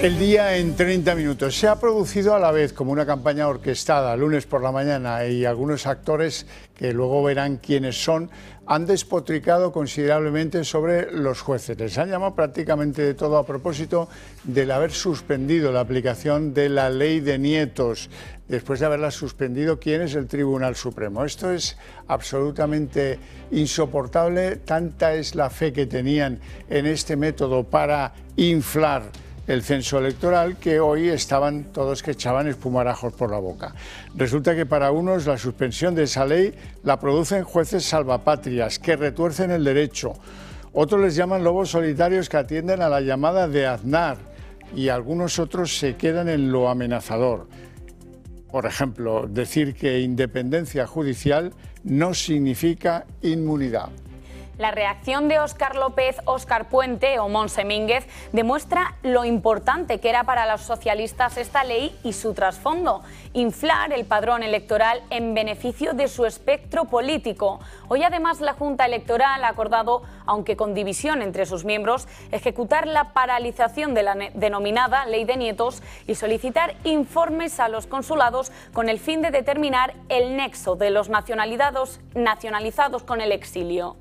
El día en 30 minutos. Se ha producido a la vez como una campaña orquestada, lunes por la mañana, y algunos actores, que luego verán quiénes son, han despotricado considerablemente sobre los jueces. Les han llamado prácticamente de todo a propósito del haber suspendido la aplicación de la ley de nietos, después de haberla suspendido, ¿quién es el Tribunal Supremo? Esto es absolutamente insoportable. Tanta es la fe que tenían en este método para inflar el censo electoral que hoy estaban todos que echaban espumarajos por la boca. Resulta que para unos la suspensión de esa ley la producen jueces salvapatrias que retuercen el derecho. Otros les llaman lobos solitarios que atienden a la llamada de Aznar, y algunos otros se quedan en lo amenazador. Por ejemplo, decir que independencia judicial no significa inmunidad. La reacción de Óscar López, Óscar Puente o Montse Mínguez demuestra lo importante que era para los socialistas esta ley y su trasfondo: inflar el padrón electoral en beneficio de su espectro político. Hoy además la Junta Electoral ha acordado, aunque con división entre sus miembros, ejecutar la paralización de la denominada Ley de Nietos y solicitar informes a los consulados con el fin de determinar el nexo de los nacionalizados con el exilio.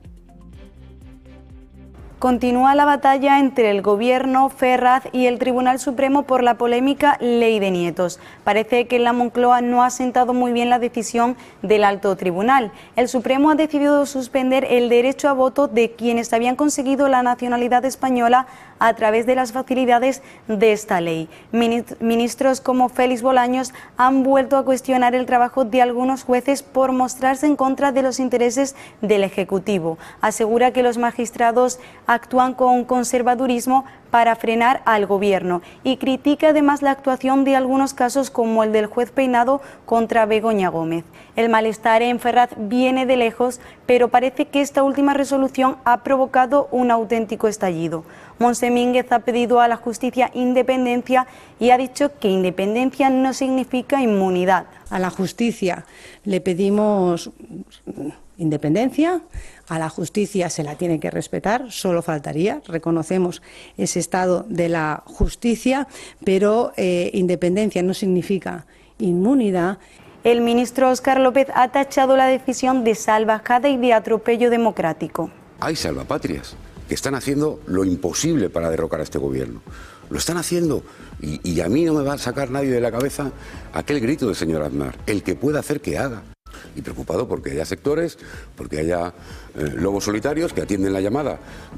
Continúa la batalla entre el Gobierno, Ferraz y el Tribunal Supremo por la polémica Ley de Nietos. Parece que la Moncloa no ha sentado muy bien la decisión del Alto Tribunal. El Supremo ha decidido suspender el derecho a voto de quienes habían conseguido la nacionalidad española a través de las facilidades de esta ley. Ministros como Félix Bolaños han vuelto a cuestionar el trabajo de algunos jueces por mostrarse en contra de los intereses del Ejecutivo. Asegura que los magistrados actúan con conservadurismo para frenar al Gobierno y critica además la actuación de algunos casos como el del juez Peinado contra Begoña Gómez. El malestar en Ferraz viene de lejos, pero parece que esta última resolución ha provocado un auténtico estallido. Montse Mínguez ha pedido a la justicia independencia y ha dicho que independencia no significa inmunidad. A la justicia le pedimos independencia, a la justicia se la tiene que respetar, solo faltaría, reconocemos ese estado de la justicia, pero independencia no significa inmunidad. El ministro Óscar López ha tachado la decisión de salvajada y de atropello democrático. Hay salvapatrias que están haciendo lo imposible para derrocar a este gobierno. Lo están haciendo y a mí no me va a sacar nadie de la cabeza aquel grito del señor Aznar: el que pueda hacer que haga. Y preocupado porque haya sectores, porque haya lobos solitarios que atienden la llamada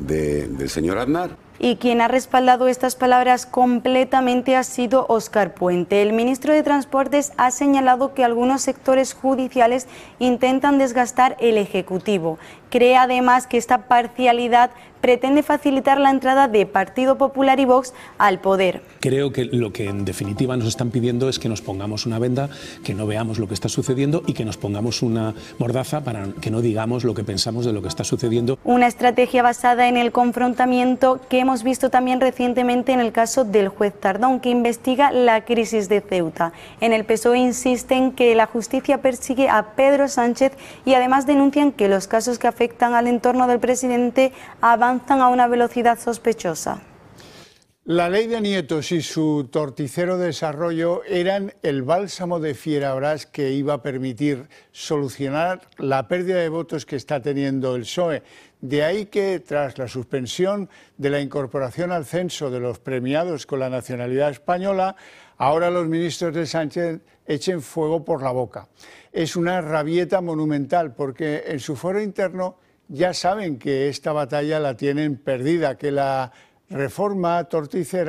del señor Aznar. Y quien ha respaldado estas palabras completamente ha sido Óscar Puente. El ministro de Transportes ha señalado que algunos sectores judiciales intentan desgastar el Ejecutivo. Cree además que esta parcialidad pretende facilitar la entrada de Partido Popular y Vox al poder. Creo que lo que en definitiva nos están pidiendo es que nos pongamos una venda, que no veamos lo que está sucediendo y que nos pongamos una mordaza para que no digamos lo que pensamos de lo que está sucediendo. Una estrategia basada en el confrontamiento que hemos visto también recientemente en el caso del juez Tardón, que investiga la crisis de Ceuta. En el PSOE insisten que la justicia persigue a Pedro Sánchez y además denuncian que los casos que afectan al entorno del presidente avanzan a una velocidad sospechosa. La ley de Nietos y su torticero desarrollo eran el bálsamo de Fierabras que iba a permitir solucionar la pérdida de votos que está teniendo el PSOE. De ahí que, tras la suspensión de la incorporación al censo de los premiados con la nacionalidad española, ahora los ministros de Sánchez echen fuego por la boca. Es una rabieta monumental porque en su foro interno ya saben que esta batalla la tienen perdida, que la reforma torticera